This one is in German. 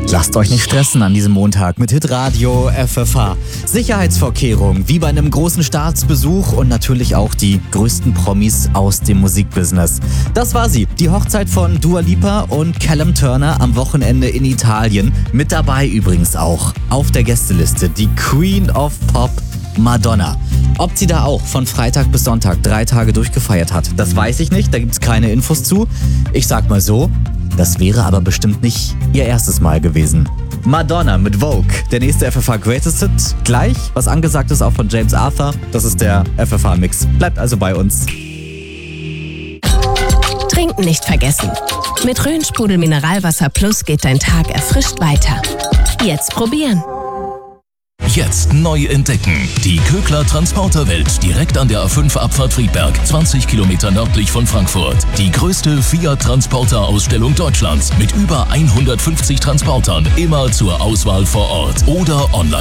Lasst euch nicht stressen an diesem Montag mit Hitradio FFH. Sicherheitsvorkehrungen wie bei einem großen Staatsbesuch und natürlich auch die größten Promis aus dem Musikbusiness. Das war sie, die Hochzeit von Dua Lipa und Callum Turner am Wochenende in Italien. Mit dabei übrigens auch auf der Gästeliste die Queen of Pop, Madonna. Ob sie da auch von Freitag bis Sonntag 3 Tage durchgefeiert hat, das weiß ich nicht, da gibt's keine Infos zu. Ich sag mal so, das wäre aber bestimmt nicht ihr erstes Mal gewesen. Madonna mit Vogue, der nächste FFH Greatest Hit. Gleich, was angesagt ist auch von James Arthur, das ist der FFH-Mix. Bleibt also bei uns. Trinken nicht vergessen. Mit Rhön-Sprudel Mineralwasser Plus geht dein Tag erfrischt weiter. Jetzt probieren. Jetzt neu entdecken. Die Kögler Transporterwelt direkt an der A5-Abfahrt Friedberg, 20 Kilometer nördlich von Frankfurt. Die größte Fiat-Transporter-Ausstellung Deutschlands mit über 150 Transportern, immer zur Auswahl vor Ort oder online.